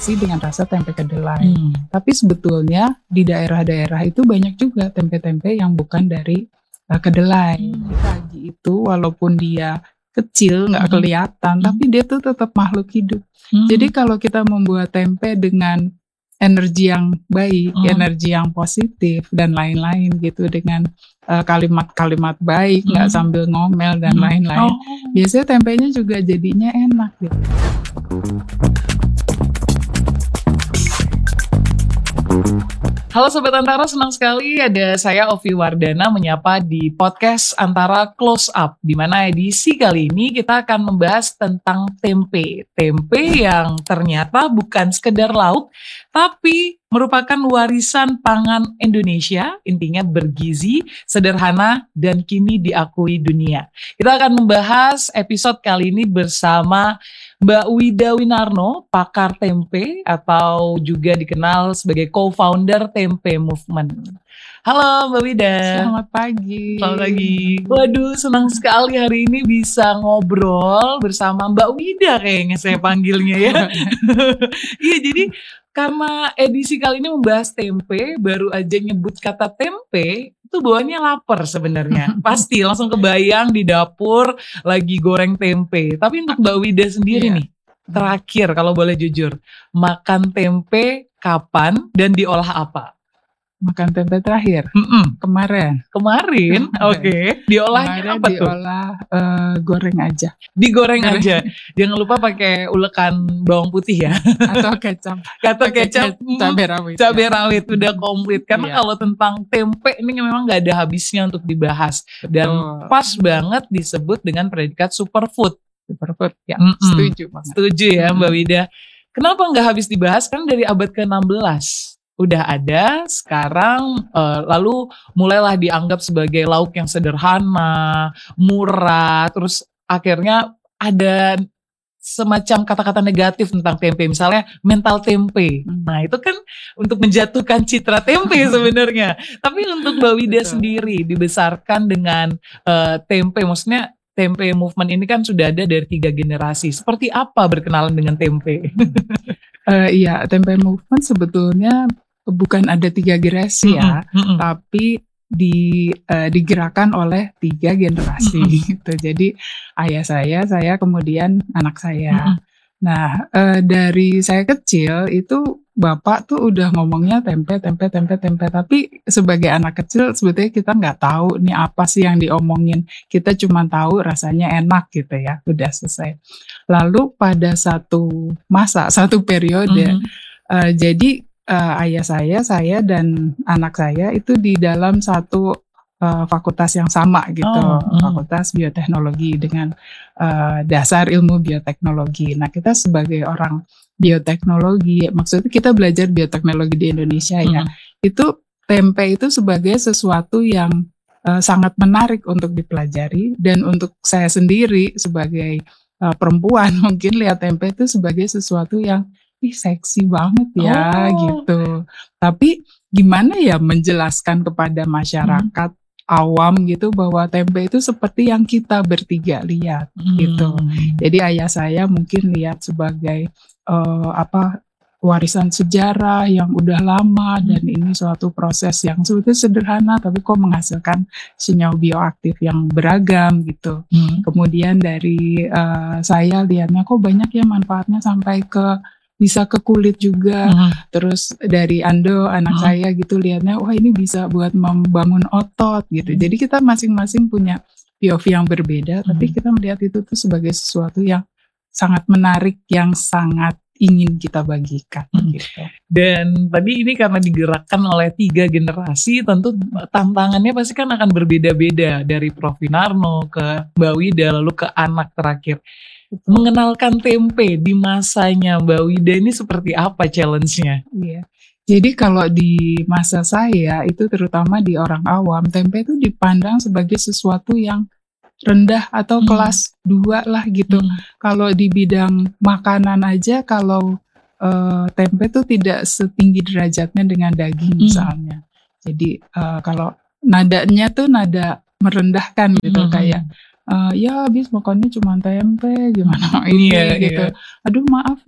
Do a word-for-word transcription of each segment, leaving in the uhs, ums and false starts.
terkoneksi dengan rasa tempe kedelai. Hmm. Tapi sebetulnya di daerah-daerah itu banyak juga tempe-tempe yang bukan dari uh, kedelai. Hmm. Ragi itu walaupun dia kecil, nggak Hmm. kelihatan, Hmm. tapi dia tuh tetap makhluk hidup. Hmm. Jadi kalau kita membuat tempe dengan energi yang baik, Hmm. energi yang positif dan lain-lain gitu, dengan uh, kalimat-kalimat baik, nggak Hmm. sambil ngomel dan Hmm. lain-lain, Oh. biasanya tempenya juga jadinya enak gitu. Halo Sobat Antara, senang sekali ada saya Ovi Wardana menyapa di podcast Antara Close Up, di mana edisi kali ini kita akan membahas tentang tempe. Tempe yang ternyata bukan sekedar lauk, tapi merupakan warisan pangan Indonesia, intinya bergizi, sederhana, dan kini diakui dunia. Kita akan membahas episode kali ini bersama Mbak Wida Winarno, pakar tempe atau juga dikenal sebagai co-founder Tempe Movement. Halo Mbak Wida. Selamat pagi. Selamat pagi. Waduh, senang sekali hari ini bisa ngobrol bersama Mbak Wida kayaknya saya panggilnya ya. Iya, jadi karena edisi kali ini membahas tempe, baru aja nyebut kata tempe, itu bawaannya lapar sebenarnya. Pasti langsung kebayang di dapur lagi goreng tempe. Tapi untuk Mbak Wida sendiri Iya. nih, terakhir kalau boleh jujur, makan tempe kapan dan diolah apa? Makan tempe terakhir Mm-mm. kemarin. Kemarin, oke. Okay. Diolahnya Kemarin apa tuh? diolah uh, goreng aja. Digoreng Goreng. aja. Jangan lupa pakai ulekan bawang putih ya. Atau kecap. Atau Pakai kecap, ke- cabai rawit. cabai ya. rawit udah komplit. Karena Iya. kalau tentang tempe ini memang gak ada habisnya untuk dibahas. Dan Betul. pas banget disebut dengan predikat superfood. Superfood. Ya, Mm-mm. setuju banget. Setuju ya Mbak Wida. Kenapa nggak habis dibahas? Kan dari abad ke enam belas udah ada, sekarang eh, lalu mulailah dianggap sebagai lauk yang sederhana, murah, terus akhirnya ada semacam kata-kata negatif tentang tempe, misalnya mental tempe. Hmm. Nah itu kan untuk menjatuhkan citra tempe sebenarnya. Tapi untuk Mbak Wida Betul. sendiri dibesarkan dengan eh, tempe, maksudnya Tempe Movement ini kan sudah ada dari tiga generasi. Seperti apa berkenalan dengan tempe? Uh, iya, Tempe Movement sebetulnya bukan ada tiga generasi ya, Mm-mm, mm-mm. tapi di uh, digerakkan oleh tiga generasi gitu. Jadi ayah saya, saya kemudian anak saya. Mm-mm. Nah, uh, dari saya kecil itu bapak tuh udah ngomongnya tempe, tempe, tempe, tempe. Tapi sebagai anak kecil sebetulnya kita nggak tahu nih apa sih yang diomongin. Kita cuma tahu rasanya enak gitu ya, udah selesai. Lalu pada satu masa, satu periode, Mhm. uh, jadi uh, ayah saya, saya dan anak saya itu di dalam satu uh, fakultas yang sama gitu, Oh, mhm. fakultas bioteknologi dengan uh, dasar ilmu bioteknologi. Nah, kita sebagai orang bioteknologi, maksudnya kita belajar bioteknologi di Indonesia ya, Mhm. itu tempe itu sebagai sesuatu yang uh, sangat menarik untuk dipelajari, dan untuk saya sendiri sebagai uh, perempuan mungkin lihat tempe itu sebagai sesuatu yang ih seksi banget ya Oh. gitu. Tapi gimana ya menjelaskan kepada masyarakat awam gitu bahwa tempe itu seperti yang kita bertiga lihat gitu. Hmm. Jadi ayah saya mungkin lihat sebagai uh, apa warisan sejarah yang udah lama, Hmm. dan ini suatu proses yang sebetulnya sederhana tapi kok menghasilkan senyawa bioaktif yang beragam gitu. Hmm. Kemudian dari uh, saya lihatnya kok banyak ya manfaatnya sampai ke bisa ke kulit juga. Mhm. Terus dari Ando anak Mhm. saya gitu lihatnya wah ini bisa buat membangun otot gitu. Mhm. Jadi kita masing-masing punya P O V yang berbeda, tapi Mhm. kita melihat itu tuh sebagai sesuatu yang sangat menarik, yang sangat ingin kita bagikan Mhm. gitu. Dan tadi ini karena digerakkan oleh tiga generasi, tentu tantangannya pasti kan akan berbeda-beda, dari Prof Winarno ke Mbak Wida lalu ke anak terakhir. Mengenalkan tempe di masanya Mbak Wida ini seperti apa challenge-nya? Iya. Jadi kalau di masa saya itu terutama di orang awam, tempe itu dipandang sebagai sesuatu yang rendah atau Hmm. kelas dua lah gitu. Hmm. Kalau di bidang makanan aja, kalau uh, tempe tuh tidak setinggi derajatnya dengan daging Hmm. misalnya. Jadi uh, kalau nadanya tuh nada merendahkan gitu, Hmm. kayak uh, ya habis makannya cuma tempe gimana ini Iya, gitu. iya. Aduh maaf ya,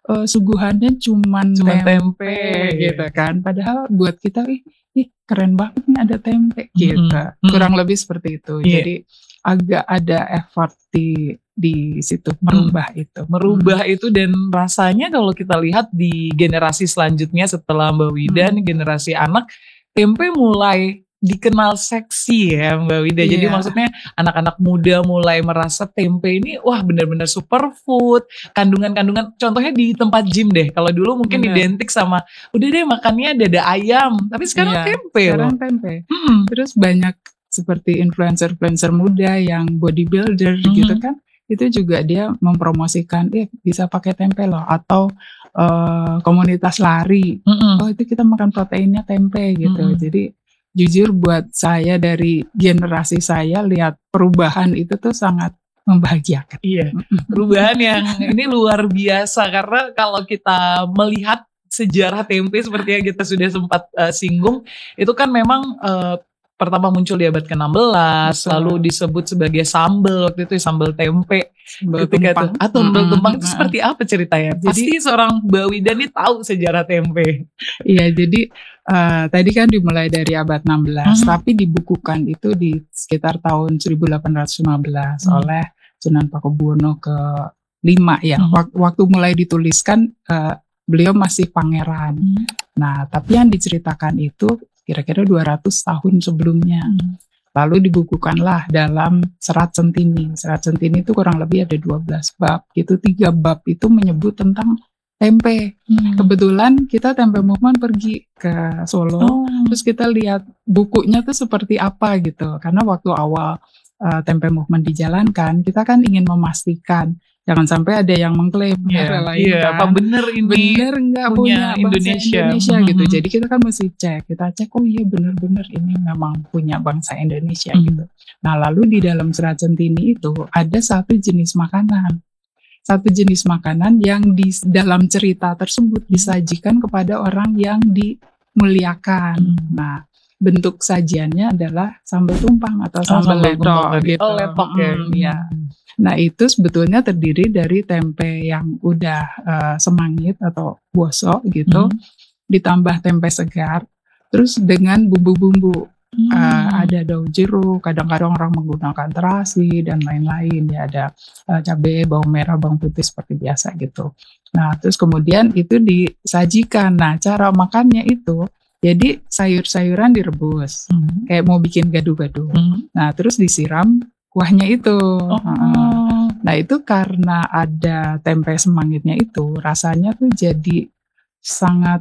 eee, suguhannya cuman Cuman tempe tempe. gitu kan. Padahal buat kita, ih ih keren banget nih ada tempe gitu. Mhm, mhm. Kurang lebih seperti itu. Iya. Jadi agak ada effort di di situ Mhm. merubah itu. Mhm. Merubah itu dan rasanya kalau kita lihat di generasi selanjutnya setelah Mbak Wida nih, Mhm. generasi anak, tempe mulai dikenal seksi ya Mbak Wida. Jadi Iya. maksudnya anak-anak muda mulai merasa tempe ini wah benar-benar superfood, kandungan-kandungan contohnya di tempat gym deh. Kalau dulu mungkin Bener. identik sama udah deh makannya dada ayam, tapi sekarang Iya, tempe loh. sekarang tempe. Mhm. Terus banyak seperti influencer-influencer muda yang bodybuilder gitu Mhm. kan, itu juga dia mempromosikan, "Eh bisa pakai tempe loh," atau, eee, komunitas lari, Mhm. "Oh itu kita makan proteinnya tempe," gitu. Mhm. Jadi jujur buat saya dari generasi saya lihat perubahan itu tuh sangat membahagiakan. Iya, Mhm. perubahan yang ini luar biasa karena kalau kita melihat sejarah tempe seperti yang kita sudah sempat, eee, singgung, itu kan memang, eee, pertama muncul di abad ke enam belas, lalu Betul. disebut sebagai sambel, waktu itu sambel tempe Sambal ketika itu tumpang. ah, sambel Mhm, tumpang itu heeh. seperti apa ceritanya? Jadi Pasti seorang Mbak Wida nih tahu sejarah tempe. Iya, jadi, eee, tadi kan dimulai dari abad enam belas, Mhm. tapi dibukukan itu di sekitar tahun seribu delapan ratus lima belas Mhm. oleh Sunan Pakubuwono ke lima ya. Mhm. Wak waktu mulai dituliskan, eee, beliau masih pangeran. Mhm. Nah, tapi yang diceritakan itu kira-kira dua ratus tahun sebelumnya. Mhm. Lalu dibukukanlah dalam Serat Centini. Serat Centini itu kurang lebih ada dua belas bab, itu tiga bab itu menyebut tentang tempe. Mmm. Kebetulan kita Tempe Movement pergi ke Solo, Oh. terus kita lihat bukunya tuh seperti apa gitu. Karena waktu awal, eee, Tempe Movement dijalankan, kita kan ingin memastikan jangan sampai ada yang mengklaim Iya, negara lain iya, apa kan, bener ini bener nggak punya punya bangsa Indonesia? Indonesia Mhm, gitu. mhm. Jadi kita kan mesti cek, kita cek, oh iya bener-bener ini memang punya bangsa Indonesia Mhm. gitu. Nah lalu di dalam Serat Centini itu ada satu jenis makanan, satu jenis makanan yang di dalam cerita tersebut disajikan kepada orang yang dimuliakan. Mhm. Nah, bentuk sajiannya adalah sambal tumpang atau Oh, sambal sambal tumpang letok tadi. gitu. Oh, letok ya? Mhm, iya. Mhm. Nah itu sebetulnya terdiri dari tempe yang udah, eee, semangit atau bosok gitu, Mhm. ditambah tempe segar, terus dengan bumbu-bumbu. Eee, Mmm. ada daun jeruk, kadang-kadang orang menggunakan terasi dan lain-lain ya, ada, eee, cabe, bawang merah, bawang putih seperti biasa gitu. Nah, terus kemudian itu disajikan. Nah, cara makannya itu jadi sayur-sayuran direbus, Mhm. kayak mau bikin gado-gado. Mhm. Nah, terus disiram kuahnya itu, heeh. Oh. Nah, itu karena ada tempe semangitnya itu, rasanya tuh jadi sangat,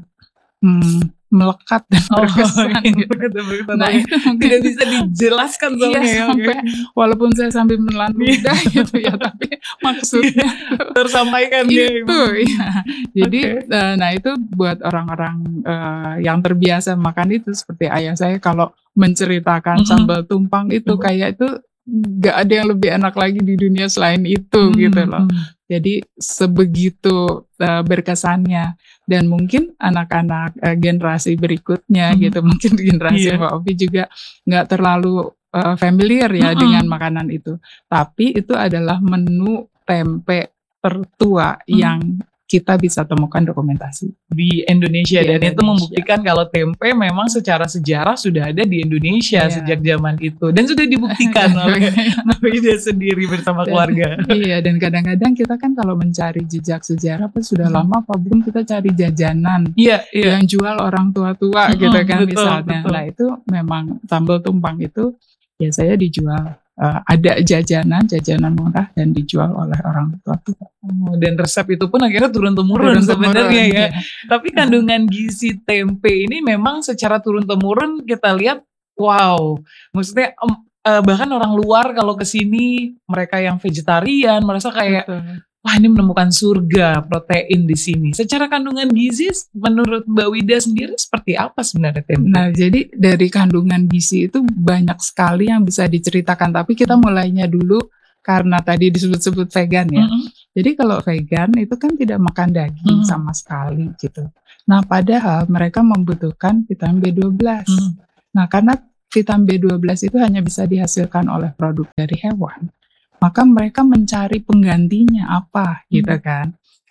mmm, melekat dan Oh, berkesan iya, gitu. betul-betul. Nah itu Tidak mungkin bisa dijelaskan iya, soalnya ya, oke. sampai walaupun saya sambil menelan Iya. ludah gitu ya, tapi Iya, maksudnya tuh tersampaikan ya. itu, iya. Jadi, Oke. eee, nah itu buat orang-orang, eee, yang terbiasa makan itu seperti ayah saya kalau menceritakan Mhm. sambal tumpang itu, Mhm. kayak itu nggak ada yang lebih enak lagi di dunia selain itu gitu Mmm, loh. mhm. Jadi sebegitu, eee, berkesannya dan mungkin anak-anak, eee, generasi berikutnya Mhm. gitu, mungkin generasi Iya. Mbak Ovi juga nggak terlalu, eee, familiar ya dengan Mhm. makanan itu. Tapi itu adalah menu tempe tertua Mmm. yang kita bisa temukan dokumentasi. Di Indonesia Di dan itu Indonesia. membuktikan kalau tempe memang secara sejarah sudah ada di Indonesia Iya. sejak zaman itu dan sudah dibuktikan oleh Mbak Wida sendiri bersama Dan keluarga. iya, dan kadang-kadang kita kan kalau mencari jejak sejarah apa sudah Mhm. lama apa belum kita cari jajanan Iya, iya. yang jual orang tua-tua gitu Mhm, kan betul, misalnya. betul. Nah itu memang sambal tumpang itu biasanya dijual, eee, ada jajanan, jajanan murah dan dijual oleh orang tua-tua. Oh, dan resep itu pun akhirnya turun-temurun Turun-temurun, sebenarnya ya. iya. Tapi kandungan gizi tempe ini memang secara turun-temurun kita lihat, wow, maksudnya, mmm, eee, bahkan orang luar kalau ke sini, mereka yang vegetarian merasa kayak, Betul. wah ini menemukan surga protein di sini. Secara kandungan gizi menurut Mbak Wida sendiri seperti apa sebenarnya tempe? Nah, jadi dari kandungan gizi itu banyak sekali yang bisa diceritakan, tapi kita Mhm. mulainya dulu karena tadi disebut-sebut vegan ya. Mhm. Jadi kalau vegan itu kan tidak makan daging Mhm. sama sekali gitu. Nah, padahal mereka membutuhkan vitamin B dua belas. Mhm. Nah, karena vitamin B dua belas itu hanya bisa dihasilkan oleh produk dari hewan, maka mereka mencari penggantinya apa gitu Mhm. kan.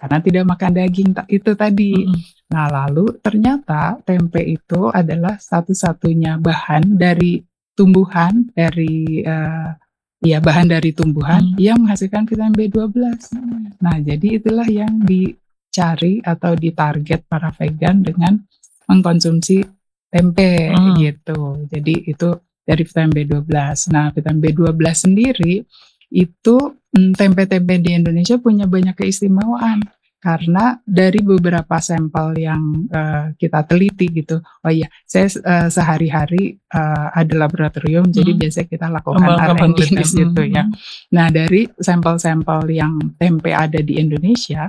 karena tidak makan daging ta itu tadi. Mhm. Nah, lalu ternyata tempe itu adalah satu-satunya bahan dari tumbuhan, dari, eee, ya bahan dari tumbuhan Mmm. yang menghasilkan vitamin B dua belas. Mmm. Nah, jadi itulah yang dicari atau ditarget para vegan dengan mengkonsumsi tempe, Mmm. gitu. Jadi itu dari vitamin B dua belas. Nah, vitamin B dua belas sendiri itu, mmm, tempe-tempe di Indonesia punya banyak keistimewaan. Karena dari beberapa sampel yang, eee, kita teliti gitu. Oh iya, saya, eee, sehari-hari, eee, ada laboratorium, jadi Mhm. biasanya kita lakukan Melakukan R and D di penelitian, situ mhm ya. mhm. Nah, dari sampel-sampel yang tempe ada di Indonesia,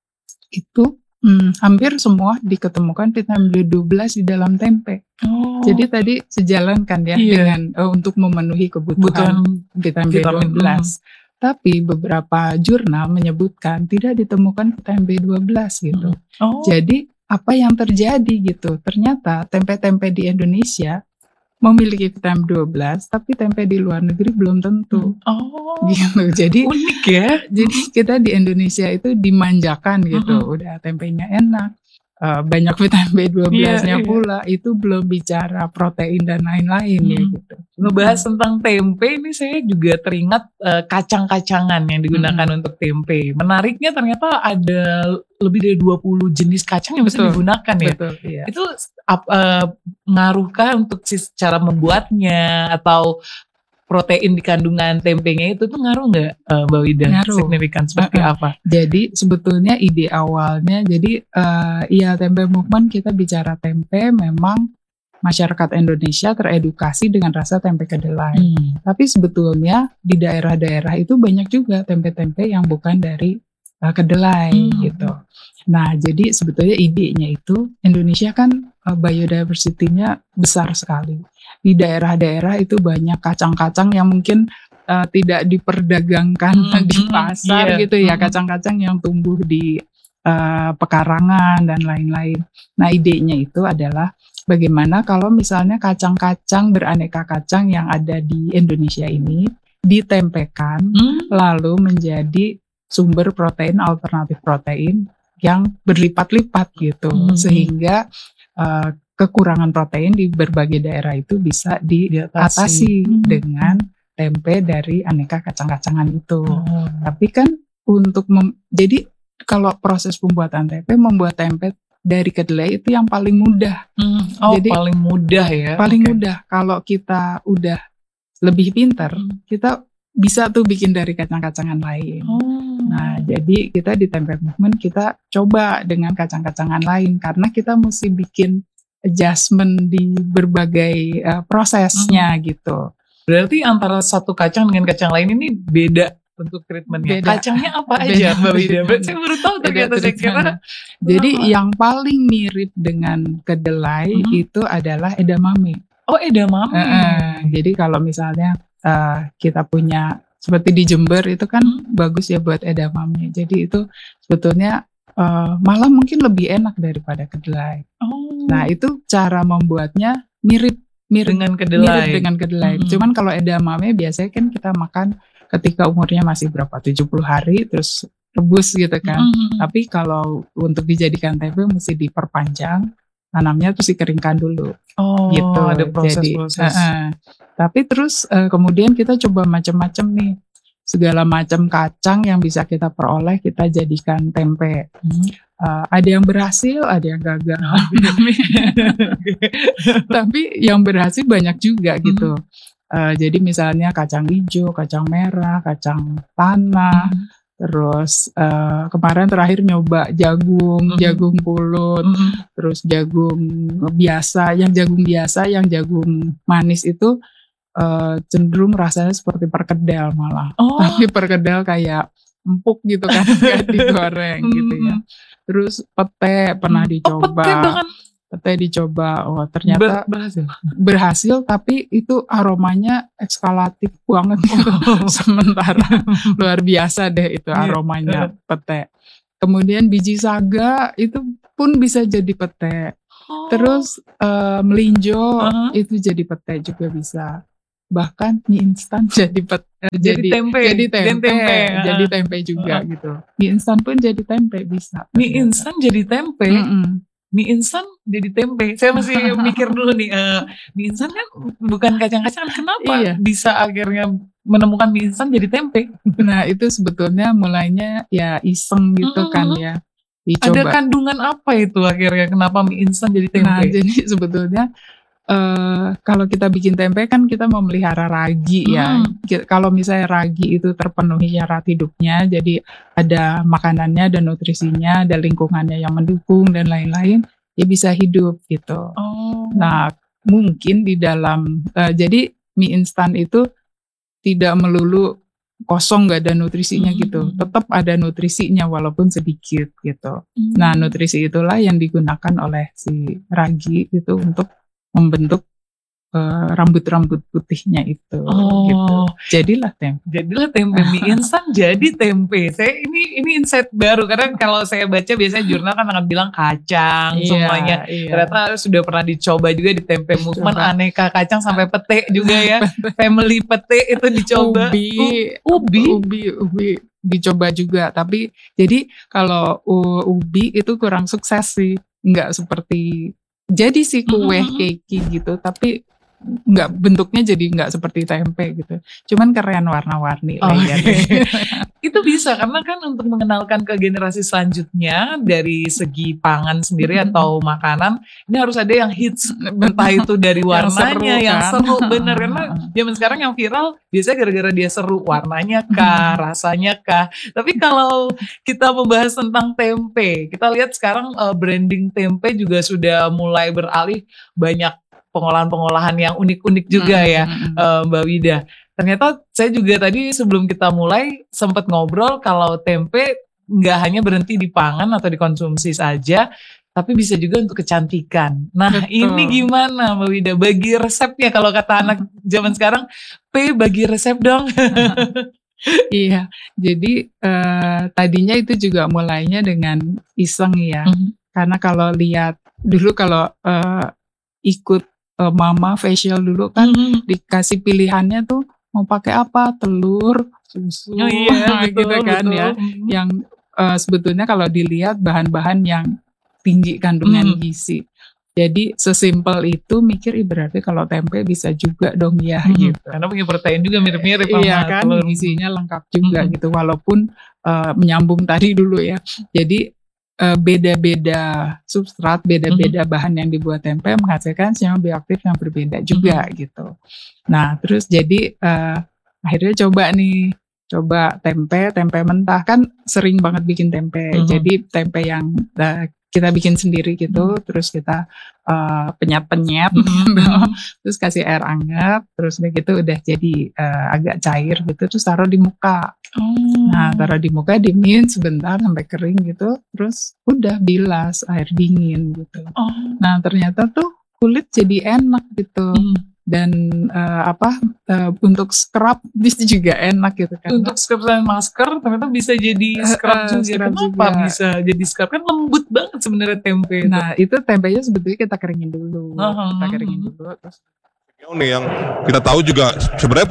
itu, mmm, hampir semua diketemukan vitamin B dua belas di dalam tempe. Jadi Oh. tadi sejalan kan ya Iya. dengan, eee, untuk memenuhi Kebutuhan kebutuhan vitamin B dua vitamin, mhm. belas. Tapi beberapa jurnal menyebutkan tidak ditemukan vitamin B dua belas gitu. Mhm. Oh. Jadi apa yang terjadi gitu, ternyata tempe-tempe di Indonesia memiliki vitamin B dua belas, tapi tempe di luar negeri belum tentu. Mhm. Oh, Gitu. Jadi unik ya. jadi Mhm. kita di Indonesia itu dimanjakan gitu, Mhm. udah tempenya enak, eee, banyak vitamin B dua Iya belasnya iya. pula, itu belum bicara protein dan lain-lain ya Mhm. gitu. Ngebahas Mhm. tentang tempe ini saya juga teringat, eee, kacang-kacangan yang digunakan Mhm. untuk tempe. Menariknya ternyata ada lebih dari dua puluh jenis kacang yang bisa Betul, digunakan ya. betul, iya. Itu ap eee, ngaruhkah untuk sis cara membuatnya atau protein di kandungan tempenya itu tuh ngaruh nggak, eee, Mbak Wida? Ngaruh, Signifikan seperti heeh. apa? Jadi sebetulnya ide awalnya jadi, eee, iya tempe movement kita bicara tempe memang masyarakat Indonesia teredukasi dengan rasa tempe kedelai. Mmm. Tapi sebetulnya di daerah-daerah itu banyak juga tempe-tempe yang bukan dari, eee, kedelai Mmm. gitu. Nah, jadi sebetulnya idenya itu Indonesia kan, eee, biodiversity-nya besar sekali. Di daerah-daerah itu banyak kacang-kacang yang mungkin, eee, tidak diperdagangkan Mhm di mhm. pasar Iya, gitu ya, mhm. kacang-kacang yang tumbuh di, eee, pekarangan dan lain-lain. Nah, idenya itu adalah bagaimana kalau misalnya kacang-kacang beraneka kacang yang ada di Indonesia ini ditempekan, Mmm. lalu menjadi sumber protein, alternatif protein yang berlipat-lipat gitu. Mhm. Sehingga, eee, kekurangan protein di berbagai daerah itu bisa Diatasi. diatasi Mmm. dengan tempe dari aneka kacang-kacangan itu. Oh. Tapi kan untuk mem jadi kalau proses pembuatan tempe, membuat tempe dari kedelai itu yang paling mudah. Mmm. Oh, Jadi paling mudah ya, paling oke. mudah. Kalau kita udah lebih pinter, Mhm. kita bisa tuh bikin dari kacang-kacangan lain. Nah, Oh. jadi kita di tempe movement kita coba dengan kacang-kacangan lain karena kita musti bikin adjustment di berbagai, eee, Mhm. prosesnya gitu. Berarti antara satu kacang dengan kacang lain ini beda bentuk treatment-nya. Beda, Kacangnya apa aja beda Mbak Wida? Be treatment-nya, saya baru tahu beda ternyata, saya kira treatment-nya. Jadi sama. yang paling mirip dengan kedelai Mhm. itu adalah edamame. Oh, edamame. Heeh. Jadi kalau misalnya, eee, kita punya seperti di Jember itu kan Mhm. bagus ya buat edamame. Jadi itu sebetulnya, eee, malah mungkin lebih enak daripada kedelai. Nah, Oh. itu cara membuatnya mirip mirip Dengan mirip kedelai. dengan kedelai. Mhm. Cuman kalau edamame biasanya kan kita makan ketika umurnya masih berapa, tujuh puluh hari terus rebus gitu Mhm kan. mhm. Tapi kalau untuk dijadikan tempe mesti diperpanjang, tanamnya terus dikeringkan dulu, Oh, gitu. ada Jadi proses-proses. heeh. Tapi terus, eee, kemudian kita coba macem-macem nih, segala macam kacang yang bisa kita peroleh kita jadikan tempe. Mhm. Eee, ada yang berhasil, ada yang gagal. Tapi yang berhasil banyak juga gitu. Mhm. Eee, jadi misalnya kacang ijo, kacang merah, kacang tanah, Mhm. terus, eee, kemarin terakhir nyoba jagung, Mhm. jagung pulut, Mhm. terus jagung biasa, yang jagung biasa, yang jagung manis itu, eee, cenderung rasanya seperti perkedel malah. Oh. Tapi perkedel kayak empuk gitu kan, kayak digoreng gitu ya. Mhm. Terus pete pernah Mmm. Oh, pete dicoba, bahkan? pete dicoba, oh Ber ternyata berhasil? berhasil, tapi itu aromanya ekskalatif banget gitu. Oh. Sementara luar biasa deh itu Iya, aromanya heeh. pete. Kemudian biji saga itu pun bisa jadi pete. Oh. Terus, eee, melinjo Heeh. itu jadi pete juga bisa. bahkan mie instan jadi pet, eh, Jadi jadi tempe, jadi jadi tempe, tempe, jadi heeh. tempe juga Heeh. gitu. Mie instan pun jadi tempe bisa Mie ternyata. instan jadi tempe? Mhm. Mie instan jadi tempe? Saya masih mikir dulu nih, eee, mie instan kan bukan kacang-kacangan, kenapa Iya. bisa akhirnya menemukan mie instan jadi tempe? Nah itu sebetulnya mulainya ya iseng Mhm gitu kan mhm. ya, Ada dicoba. kandungan apa itu akhirnya kenapa mie instan jadi Nah tempe? jadi sebetulnya, eee, kalau kita bikin tempe kan kita memelihara ragi ya, Mhm. ki kalau misalnya ragi itu terpenuhi syarat hidupnya, jadi ada makanannya, ada nutrisinya, ada lingkungannya yang mendukung dan lain-lain, ya bisa hidup gitu. Oh. Nah mungkin di dalam eee, jadi mie instan itu tidak melulu kosong nggak ada nutrisinya Mhm gitu, mhm. tetap ada nutrisinya walaupun sedikit gitu. Nah Mmm. nutrisi itulah yang digunakan oleh si ragi itu untuk membentuk, eee, rambut-rambut putihnya itu gitu, Oh. jadilah tempe. Jadilah tempe, mie instan jadi tempe. Saya ini ini insight baru karena kalau saya baca biasanya jurnal kan akan bilang kacang Iya semuanya, iya. ternyata sudah pernah dicoba juga di Tempe Movement, Coba. aneka kacang sampai pete juga ya, family pete itu dicoba. Ubi, U ubi? ubi ubi dicoba juga, tapi jadi kalau u ubi itu kurang sukses sih, nggak seperti jadi sih Mhm kue mhm. keiki gitu, tapi nggak bentuknya jadi nggak seperti tempe gitu, cuman keren warna-warni layernya. Oke. Itu bisa karena kan untuk mengenalkan ke generasi selanjutnya dari segi pangan sendiri atau makanan, ini harus ada yang hits, entah itu dari Yang seru warnanya, yang kan? seru, bener. Heeh Karena heeh. zaman sekarang yang viral biasanya gara-gara dia seru, warnanya kah, rasanya kah. Tapi kalau kita membahas tentang tempe, kita lihat sekarang, eee, branding tempe juga sudah mulai beralih banyak pengolahan-pengolahan yang unik-unik juga Mhm ya, mhm. eee, Mbak Wida. Ternyata saya juga tadi sebelum kita mulai sempet ngobrol kalau tempe nggak hanya berhenti di pangan atau dikonsumsi saja, tapi bisa juga untuk kecantikan. Nah ini Betul. gimana Mbak Wida, bagi resepnya kalau kata anak zaman sekarang, "P bagi resep dong." Iya, jadi, eee, tadinya itu juga mulainya dengan iseng ya, Mhm. karena kalau lihat dulu kalau, eee, ikut, eee, mama facial dulu kan Mhm. dikasih pilihannya tuh mau pakai apa, telur, susu, Oh iya, gitu betul kan betul, ya, mhm. yang, eee, sebetulnya kalau dilihat bahan-bahan yang tinggi kandungan Mhm. gizi. Jadi sesimpel itu mikir, "Ih berarti kalau tempe bisa juga dong ya?" Mhm, Gitu. karena punya protein juga mirip-mirip Iya sama kan, telur, mhm. gizinya lengkap juga Mhm. gitu, walaupun, eee, menyambung tadi dulu ya, jadi, eee, beda-beda substrat, Mhm. beda-beda bahan yang dibuat tempe menghasilkan senyawa bioaktif yang berbeda juga Mhm. gitu. Nah terus jadi, eee, akhirnya coba nih, coba tempe, tempe mentah, kan sering banget bikin tempe, Mhm. jadi tempe yang, eee, kita bikin sendiri gitu, Mhm. terus kita, eee, penyet-penyet Mhm gitu, mhm. terus kasih air hangat, terus udah gitu udah jadi, eee, agak cair gitu, terus taruh di muka. Nah Oh. taruh di muka, diemin sebentar sampai kering gitu, terus udah bilas air dingin gitu. Oh. Nah ternyata tuh kulit jadi enak gitu, Mhm. dan, eee, apa, eee, untuk scrub itu juga enak gitu karena Untuk scrub sama masker ternyata bisa jadi scrub Heeh, juga, scrub kenapa juga. bisa jadi scrub? Kan lembut banget sebenarnya tempe itu. Nah itu tempenya sebetulnya kita keringin dulu, Heeh, kita keringin mhm. dulu terus Nih yang kita tahu juga sebenarnya